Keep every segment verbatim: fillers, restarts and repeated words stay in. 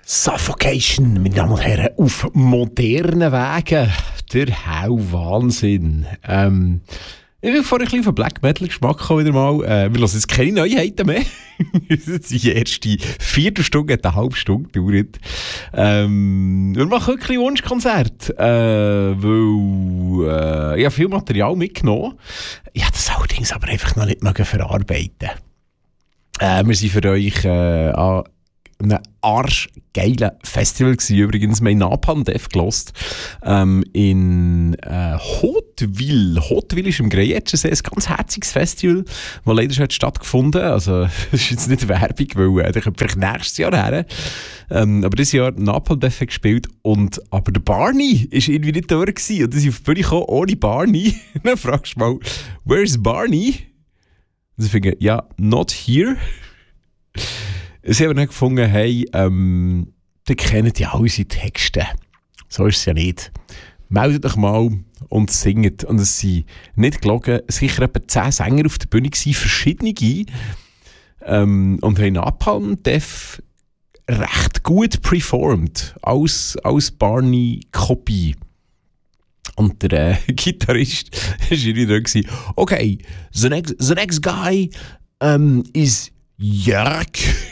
Suffocation, meine Damen und Herren, auf modernen Wegen. Der Hau-Wahnsinn. Ähm, ich bin vorhin ein bisschen auf Black Metal Geschmack wieder mal. Äh, wir hören jetzt keine Neuheiten mehr. Die erste Viertelstunde hat eine halbe Stunde gedauert. Ähm, wir machen wirklich ein Wunschkonzert. Äh, weil äh, ich habe viel Material mitgenommen. Ich habe das allerdings aber einfach noch nicht mögen verarbeiten. Äh, wir sind für euch äh, an einem arschgeilen Festival gewesen. Übrigens, wir haben Napalm Death gehört. Ähm, in äh, Hauteville. Hauteville ist im Greyertscher ein ganz herziges Festival, das leider schon hat stattgefunden. Also, das ist jetzt nicht Werbung, weil äh, der kommt vielleicht nächstes Jahr her. Ähm, aber dieses Jahr Napalm Death gespielt. Und, aber der Barney war irgendwie nicht da gewesen. Und dann sind auf die Bühne gekommen, ohne Barney. Dann fragst du mal, where's Barney? Und sie finden, ja, not here. Sie haben dann gefunden, hey, ähm, die kennen ja alle unsere Texte. So ist es ja nicht. Meldet euch mal und singt. Und es sind nicht gelogen, sicher etwa zehn Sänger auf der Bühne gewesen, verschiedene. Ähm, und haben Napalm Death recht gut performt. Als, als Barney-Kopie. Und der äh, Gitarrist war irgendwie da. Okay, the next, the next guy um, is Jörg.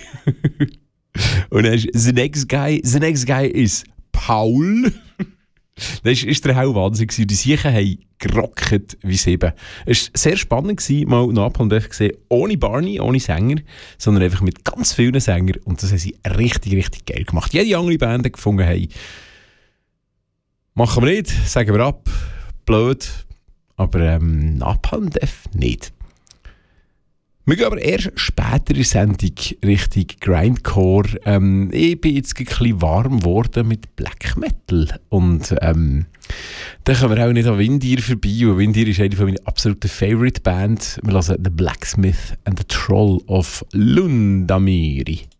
Und dann ist the next guy, the next guy is Paul. Das war der Hellwahnsinn. Die Siechen haben gerockt wie sieben. Es war sehr spannend, mal Napalm Death gesehen, ohne Barney, ohne Sänger, sondern einfach mit ganz vielen Sängern. Und das haben sie richtig, richtig geil gemacht. Jede andere Band hat gefunden, hey, machen wir nicht, sagen wir ab, blöd. Aber ähm, Napalm Death nicht. Wir gehen aber erst später in der Sendung Richtung Grindcore. Ähm, ich bin jetzt ein bisschen warm geworden mit Black Metal. Und ähm, dann kommen wir auch nicht an Windir vorbei. Und Windir ist eine meiner absoluten Favorite Bands. Wir hören The Blacksmith and the Troll of Lundamiri.